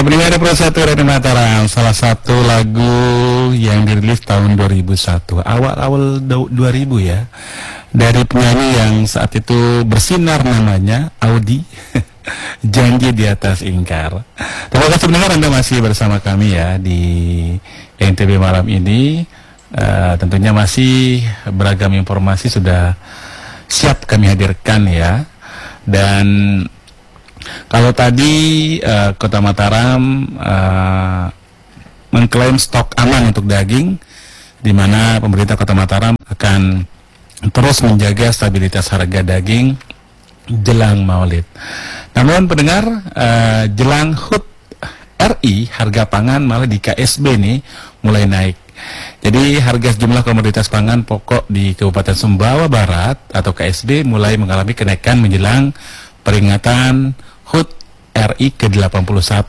pendengar Pro 1 Radio Mataram, salah satu lagu yang dirilis tahun 2001, awal-awal 2000 ya, dari penyanyi yang saat itu bersinar namanya Audi. Janji di atas ingkar. Terima kasih pendengar, Anda masih bersama kami ya di NTB malam ini. Tentunya masih beragam informasi sudah siap kami hadirkan ya. Dan kalau tadi Kota Mataram mengklaim stok aman untuk daging, di mana pemerintah Kota Mataram akan terus menjaga stabilitas harga daging jelang Maulid. Namun pendengar, jelang HUT RI, harga pangan malah di KSB nih mulai naik. Jadi harga sejumlah komoditas pangan pokok di Kabupaten Sumbawa Barat atau KSB mulai mengalami kenaikan menjelang peringatan HUT RI ke-81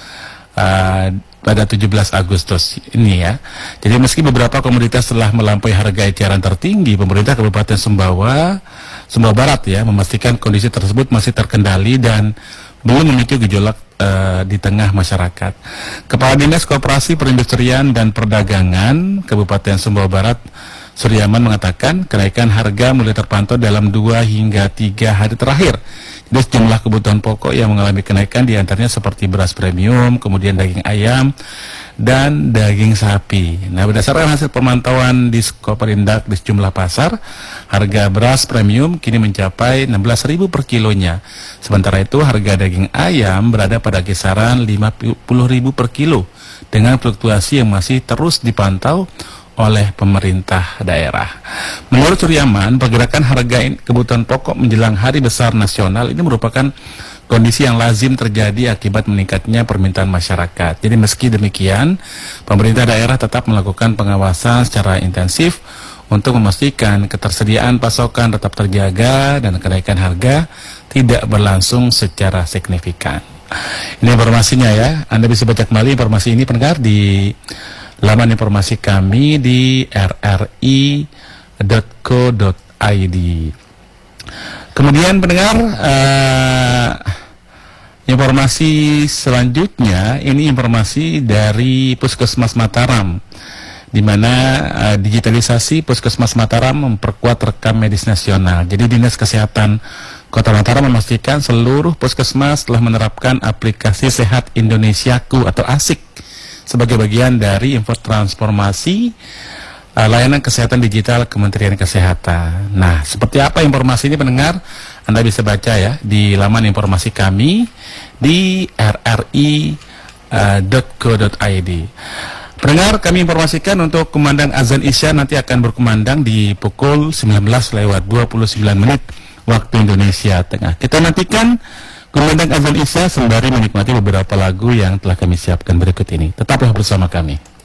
pada 17 Agustus ini ya. Jadi meski beberapa komoditas telah melampaui harga eceran tertinggi, pemerintah Kabupaten Sumbawa Barat ya memastikan kondisi tersebut masih terkendali dan belum memicu gejolak di tengah masyarakat. Kepala Dinas Koperasi Perindustrian dan Perdagangan Kabupaten Sumbawa Barat, Suryaman, mengatakan kenaikan harga mulai terpantau dalam 2 hingga 3 hari terakhir. Jadi sejumlah kebutuhan pokok yang mengalami kenaikan diantaranya seperti beras premium, kemudian daging ayam, dan daging sapi. Nah, berdasarkan hasil pemantauan di Skoperindak di sejumlah pasar, harga beras premium kini mencapai 16.000 per kilonya. Sementara itu harga daging ayam berada pada kisaran 50.000 per kilo, dengan fluktuasi yang masih terus dipantau oleh pemerintah daerah. Menurut Suryaman, pergerakan harga kebutuhan pokok menjelang Hari Besar Nasional ini merupakan kondisi yang lazim terjadi akibat meningkatnya permintaan masyarakat. Jadi meski demikian, pemerintah daerah tetap melakukan pengawasan secara intensif untuk memastikan ketersediaan pasokan tetap terjaga dan kenaikan harga tidak berlangsung secara signifikan. Ini informasinya ya. Anda bisa baca kembali informasi ini pendengar di laman informasi kami di rri.co.id. Kemudian pendengar, informasi selanjutnya ini informasi dari Puskesmas Mataram, di mana digitalisasi Puskesmas Mataram memperkuat rekam medis nasional. Jadi Dinas Kesehatan Kota Mataram memastikan seluruh puskesmas telah menerapkan aplikasi Sehat Indonesiaku atau ASIK sebagai bagian dari transformasi layanan kesehatan digital Kementerian Kesehatan. Nah, seperti apa informasi ini pendengar? Anda bisa baca ya di laman informasi kami di rri.co.id. Pendengar, kami informasikan untuk kumandang azan Isya nanti akan berkumandang di pukul 19:29 waktu Indonesia Tengah. Kita nantikan kumandang azan Isya sembari menikmati beberapa lagu yang telah kami siapkan berikut ini. Tetaplah bersama kami.